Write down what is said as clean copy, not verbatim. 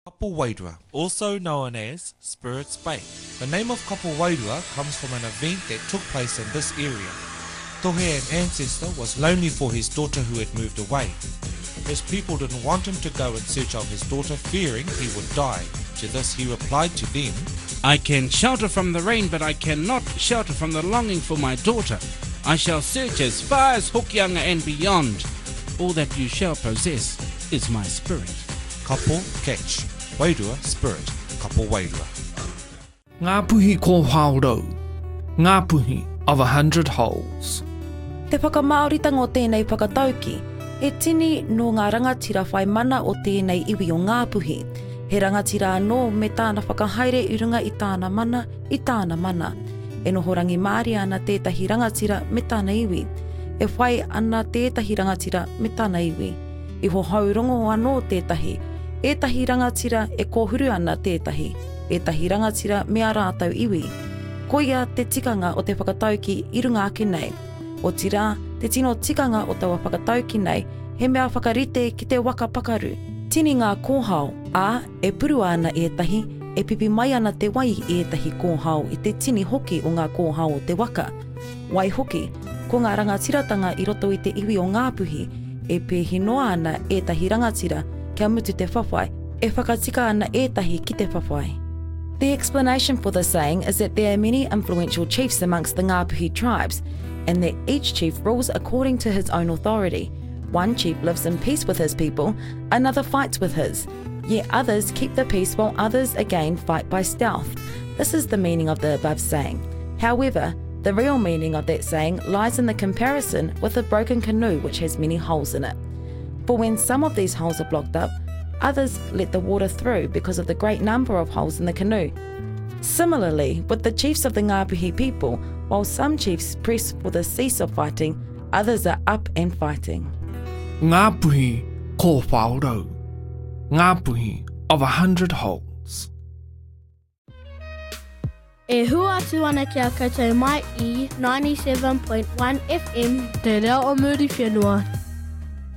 Kapo Wairua, also known as Spirit's Bay. The name of Kapo Wairua comes from an event that took place in this area. Tohe, an ancestor, was lonely for his daughter who had moved away. His people didn't want him to go in search of his daughter, fearing he would die. To this he replied to them, I can shelter from the rain, but I cannot shelter from the longing for my daughter. I shall search as far as Hokianga and beyond. All that you shall possess is my spirit. Kapo catch, Wairua spirit, Kapo Wairua. Ngā puhi ko Whaorau, ngā puhi of 100 holes. Te whakamaoritanga o tēnei whakatauki, e tini no ngā rangatira whai mana o tēnei iwi o ngā puhi. He rangatira anō me tāna whakahaere i runga i tāna mana, E noho rangi Māori ana tētahi rangatira me tāna iwi. E whai ana tētahi rangatira me tāna iwi. I ho haurongo anō tētahi, ētahi rangatira e kōhuru ana tētahi, ētahi rangatira mea rātau iwi. Ko ia te tikanga o te whakatauki i runga ake nei. O tira, te tino tikanga o taua whakatauki nei, he mea whakarite ki te waka pakaru. Tini ngā kōhao, ā, e puru ana ētahi, e pipi mai ana te wai ētahi kōhao i te tini hoki o ngā kōhao o te waka. Wai hoki, ko ngā rangatiratanga i roto i te iwi o ngā puhi, e pēhi noa ana ētahi rangatira kia mutu te whawhai, e whakatika ana ētahi ki te whawhai. The explanation for the saying is that there are many influential chiefs amongst the Ngāpuhi tribes, and that each chief rules according to his own authority. One chief lives in peace with his people, another fights with his, yet others keep the peace while others again fight by stealth. This is the meaning of the above saying. However, the real meaning of that saying lies in the comparison with a broken canoe which has many holes in it. For when some of these holes are blocked up, others let the water through because of the great number of holes in the canoe. Similarly, with the chiefs of the Ngāpuhi people, while some chiefs press for the cease of fighting, others are up and fighting. Ngā puhi ko Whaorau, ngā puhi of 100 holes. E hua atu ana kia koutou mai I 97.1 FM Te Reo o Muri Whenua.